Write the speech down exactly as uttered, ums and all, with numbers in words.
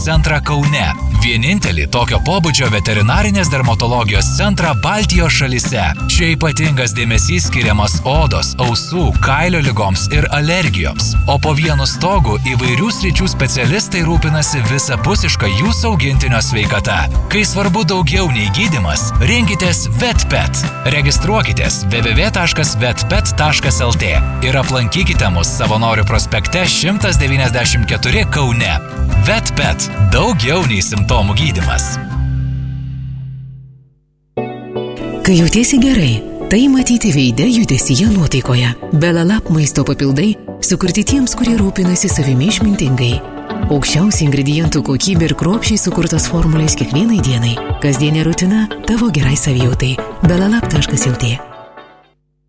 centrą Kaune. Vienintelį tokio pobūdžio veterinarinės dermatologijos centrą Baltijos šalyse. Čia ypatingas dėmesys skiriamas odos, ausų, kailio ligoms ir alergijoms. O po vienu stogu įvairių sričių specialistai rūpinasi visapusiška jūsų augintinio sveikata. Kai svarbu daugiau nei gydymas, rinkitės VetPet. Registruokitės w w w taškas vetpet taškas l t ir aplankykite mus Savanorių prospekte šimtas devyniasdešimt keturi Kaune. VetPet. Daugiau nei simptomų gydymas. Kai jautiesi gerai, tai matyti veide, judesyje, nuotaikoje. Belalab maisto papildai sukurti tiems, kurie rūpinasi savimi išmintingai. Aukščiausia ingredientų kokybė ir kruopščiai sukurtos formulės kiekvienai dienai. Kasdienė rutina tavo gerai savijautai. belalab taškas l t